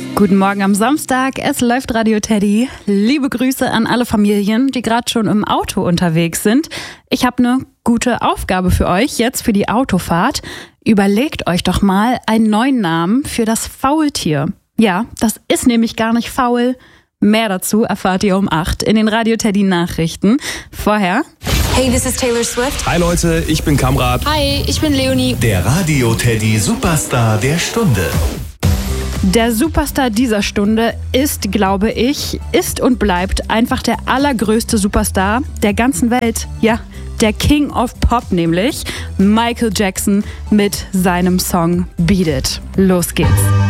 Guten Morgen am Samstag, es läuft Radio Teddy. Liebe Grüße an alle Familien, die gerade schon im Auto unterwegs sind. Ich habe eine gute Aufgabe für euch jetzt für die Autofahrt. Überlegt euch doch mal einen neuen Namen für das Faultier. Ja, das ist nämlich gar nicht faul. Mehr dazu erfahrt ihr um 8 in den Radio Teddy Nachrichten. Vorher... Hey, this is Taylor Swift. Hi Leute, ich bin Kamrat. Hi, ich bin Leonie. Der Radio Teddy Superstar der Stunde. Der Superstar dieser Stunde ist, glaube ich, ist und bleibt einfach der allergrößte Superstar der ganzen Welt. Ja, der King of Pop nämlich, Michael Jackson mit seinem Song Beat It. Los geht's.